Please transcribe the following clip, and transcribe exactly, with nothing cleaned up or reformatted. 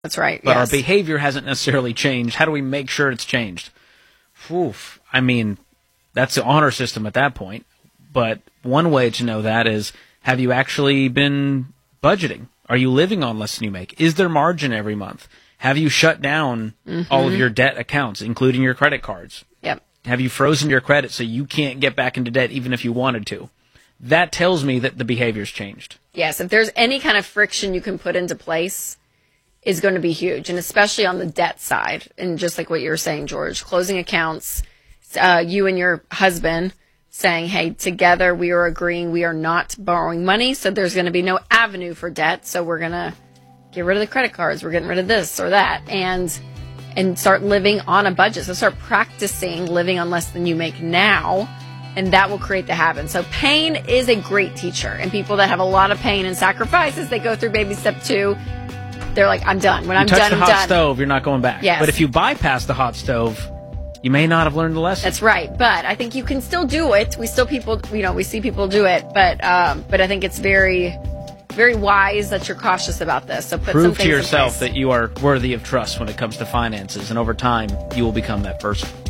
That's right. But yes. our behavior hasn't necessarily changed. How do we make sure it's changed? Oof. I mean, that's the honor system at that point. But one way to know that is, have you actually been budgeting? Are you living on less than you make? Is there margin every month? Have you shut down mm-hmm. all of your debt accounts, including your credit cards? Yep. Have you frozen your credit so you can't get back into debt even if you wanted to? That tells me that the behavior's changed. Yes, if there's any kind of friction you can put into place, is going to be huge, and especially on the debt side. And just like what you were saying, George, closing accounts, uh, you and your husband saying, hey, together we are agreeing we are not borrowing money, so there's going to be no avenue for debt, so we're going to get rid of the credit cards, we're getting rid of this or that, and and start living on a budget. So start practicing living on less than you make now, and that will create the habit. So pain is a great teacher, and people that have a lot of pain and sacrifices, they go through baby step two, they're like, I'm done. When you I'm touch done, the I'm hot done. stove, you're not going back. Yes. But if you bypass the hot stove, you may not have learned the lesson. That's right. But I think you can still do it. We still people, you know, we see people do it. But um, but I think it's very, very wise that you're cautious about this. So put Prove some things to yourself in place. that you are worthy of trust when it comes to finances, and over time, you will become that person.